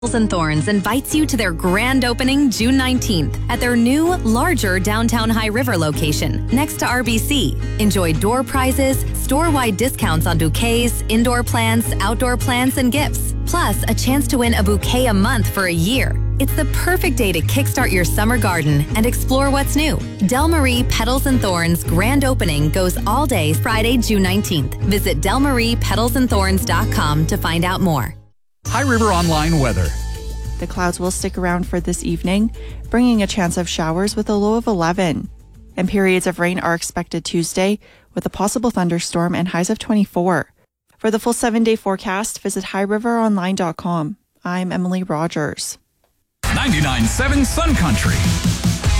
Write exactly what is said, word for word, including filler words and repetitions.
and Thorns invites you to their grand opening June nineteenth at their new, larger downtown High River location next to R B C. Enjoy door prizes, store-wide discounts on bouquets, indoor plants, outdoor plants, and gifts. Plus, a chance to win a bouquet a month for a year. It's the perfect day to kickstart your summer garden and explore what's new. Del Marie Petals and Thorns grand opening goes all day Friday, June nineteenth. Visit del marie petals and thorns dot com to find out more. High River Online weather. The clouds will stick around for this evening, bringing a chance of showers with a low of eleven. And periods of rain are expected Tuesday with a possible thunderstorm and highs of twenty-four. For the full seven-day forecast, visit high river online dot com. I'm Emily Rogers. ninety-nine point seven Sun Country.